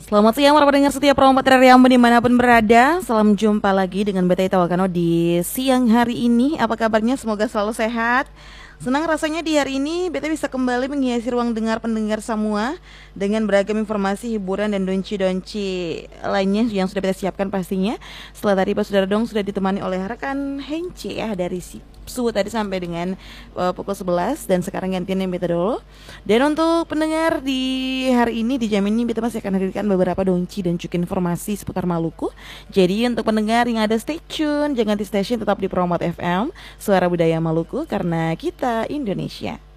Selamat siang para pendengar setia Promo Teriam dimanapun berada. Salam jumpa lagi dengan Beta Tawakano di siang hari ini. Apa kabarnya? Semoga selalu sehat. Senang rasanya di hari ini Beta bisa kembali menghiasi ruang dengar pendengar semua dengan beragam informasi, hiburan, dan donci-donci lainnya yang sudah Beta siapkan pastinya. Setelah tadi Pak Saudara Dong sudah ditemani oleh rekan Hence ya dari subuh tadi sampai dengan pukul 11, dan sekarang gantian yang Beta dulu. Dan untuk pendengar di hari ini, di jam ini Beta masih akan hadirkan beberapa donci dan juga informasi seputar Maluku. Jadi untuk pendengar yang ada, stay tune, jangan di station, tetap di Promote FM, Suara Budaya Maluku, karena kita Indonesia.